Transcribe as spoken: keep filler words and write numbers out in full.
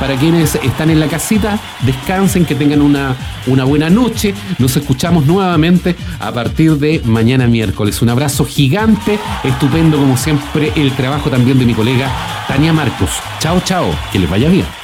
Para quienes están en la casita, descansen, que tengan una, una buena noche. Nos escuchamos nuevamente a partir de mañana miércoles. Un abrazo gigante, estupendo como siempre el trabajo también de mi colega Tania Marcos. Chao, chao, que les vaya bien.